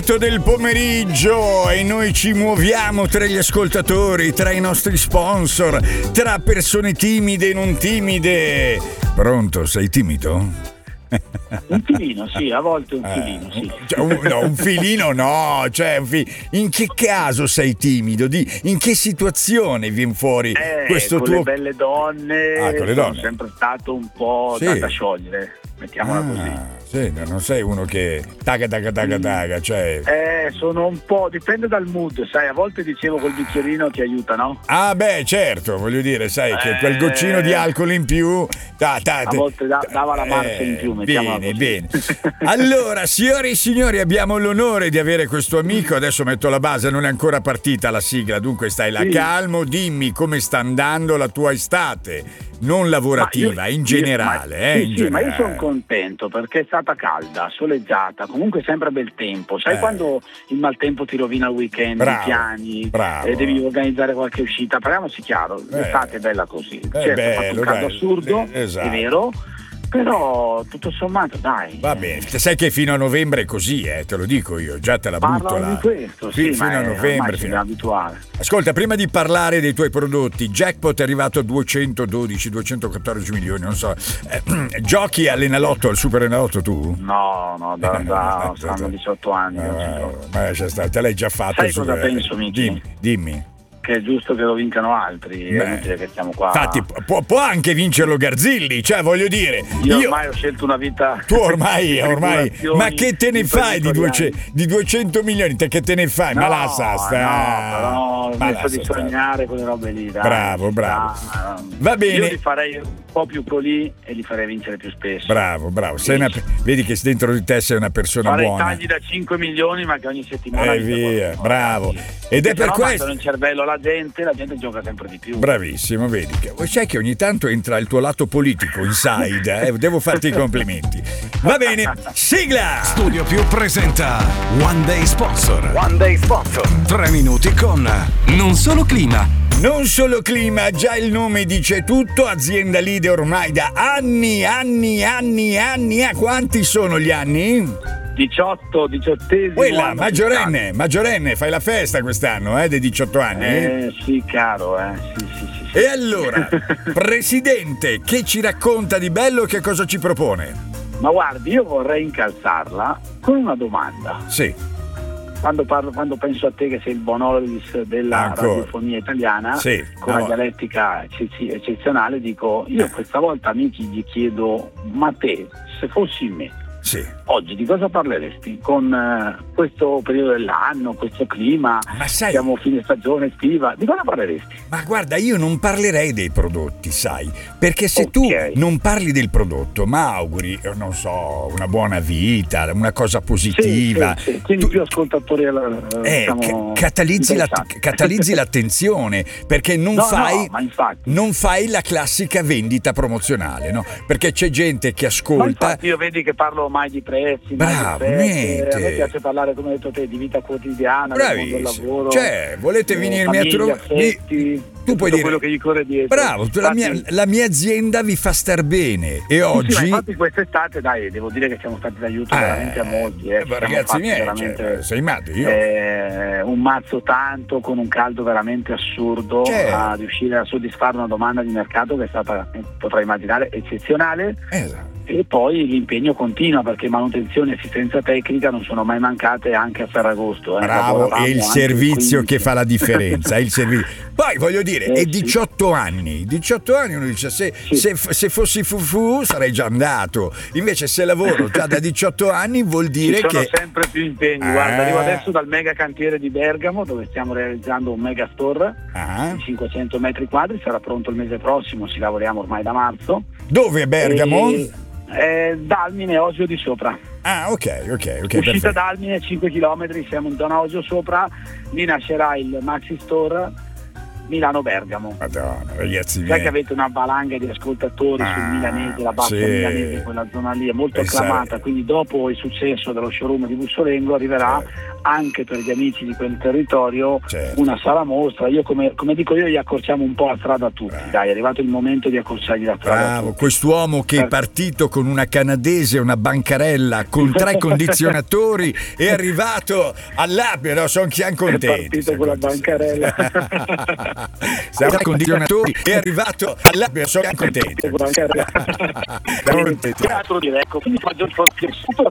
Del pomeriggio e noi ci muoviamo tra gli ascoltatori, tra i nostri sponsor, tra persone timide e non timide. Pronto? Sei timido? Un filino, sì, a volte un filino, sì. Un filino no, cioè in che caso sei timido? In che situazione viene fuori questo con tuo... le belle donne, con le donne. sono sempre stato un po' da sciogliere, mettiamola così. Sì, non sei uno che taga, cioè... sono un po', dipende dal mood, sai, a volte dicevo col bicchierino ti aiuta, no? Ah beh, certo, voglio dire, sai, che quel goccino di alcol in più... a volte dava la marcia in più, mettiamola così. Bene. Allora, signore e signori, abbiamo l'onore di avere questo amico, adesso metto la base, non è ancora partita la sigla, dunque stai là calmo, dimmi come sta andando la tua estate. Non lavorativa, in generale. Ma io sono contento perché è stata calda, soleggiata, comunque sempre bel tempo. Sai quando il maltempo ti rovina il weekend, i piani, devi organizzare qualche uscita? Parliamoci chiaro, l'estate è bella così. Certo, ha fatto un caldo assurdo, esatto. È vero. Però tutto sommato dai. Va bene, sai che fino a novembre è così, te lo dico io, già te la butto là. Di questo, sì, fino a novembre. Fino abituale. Ascolta, prima di parlare dei tuoi prodotti, Jackpot è arrivato a 214 milioni, non so. Giochi all'Enalotto, al Super Enalotto tu? No, saranno 18 anni. Ma te l'hai già fatto. Sai cosa penso, Miki? Dimmi. Che è giusto che lo vincano altri, è inutile che stiamo qua. Infatti può anche vincerlo Garzilli, cioè voglio dire, io ormai ho scelto una vita. Tu ormai ma che te ne fai di 200 milioni? Te che te ne fai? Ma la però ho smesso di sognare quelle robe lì, dai. Bravo. Va bene. Io li farei un po' più così e li farei vincere più spesso. Bravo. Vedi che dentro di te sei una persona farei buona. Tagli da 5 milioni ma che ogni settimana via, bravo. Ed è per questo nel cervello la gente gioca sempre di più. Bravissimo, vedi che sai che ogni tanto entra il tuo lato politico inside, devo farti i complimenti. Va bene, sigla! Studio Più presenta One Day Sponsor. 3 minuti con Non Solo Clima. Non solo clima, già il nome dice tutto, azienda leader ormai da anni. Quanti sono gli anni? 18esimo. Quella, maggiorenne, fai la festa quest'anno, dei 18 anni? Sì, caro, sì. E allora, Presidente, che ci racconta di bello e che cosa ci propone? Ma guardi, io vorrei incalzarla con una domanda. Sì. Quando penso a te che sei il Bonolis della radiofonia italiana, con una dialettica eccezionale, dico, io questa volta, amici, gli chiedo, ma te, se fossi me, oggi di cosa parleresti? Con questo periodo dell'anno, questo clima, siamo fine stagione estiva, di cosa parleresti? Ma guarda, io non parlerei dei prodotti, sai, perché se tu non parli del prodotto ma auguri, non so, una buona vita, una cosa positiva, quindi più ascoltatori catalizzi l'attenzione, perché non fai la classica vendita promozionale, no? Perché c'è gente che ascolta. Ma infatti io vedi che parlo mai di prezzi, bravo, a me piace parlare, come hai detto te, di vita quotidiana, del lavoro, cioè volete venirmi a trovare, tu puoi dire quello che gli corre dietro. Bravo, la mia azienda vi fa star bene e oggi ma infatti quest'estate, dai, devo dire che siamo stati d'aiuto veramente a molti, ragazzi miei, sei matto, io un mazzo tanto, con un caldo veramente assurdo, a riuscire a soddisfare una domanda di mercato che è stata, potrei immaginare, eccezionale. E poi l'impegno continua, perché manutenzione e assistenza tecnica non sono mai mancate anche a Ferragosto. Bravo, è il servizio che fa la differenza, è il servizio. Poi voglio dire, è 18 anni uno dice se fossi fufu sarei già andato, invece se lavoro già da 18 anni vuol dire ci sono che sempre più impegni. Guarda, arrivo adesso dal mega cantiere di Bergamo, dove stiamo realizzando un mega store di 500 metri quadri, sarà pronto il mese prossimo, ci lavoriamo ormai da marzo. Dove è Bergamo? Dalmine, Osio di Sopra. Ok. Uscita Dalmine, 5 km, siamo in zona Osio Sopra, lì nascerà il Maxi Store Milano-Bergamo. Madonna, ragazzi, sai che avete una valanga di ascoltatori sul milanese, la bassa milanese, quella zona lì è molto acclamata, quindi dopo il successo dello showroom di Bussolengo arriverà anche per gli amici di quel territorio, una sala mostra. Io come dico io, gli accorciamo un po' la strada a tutti. Dai, è arrivato il momento di accorciargli la strada a tutti. Quest'uomo che è partito con una canadese, una bancarella con 3 condizionatori, è arrivato all'Abbia, no? Sono contenti. È partito con la bancarella. Siamo condizionatori, è arrivato all'Abbia, sono contenti.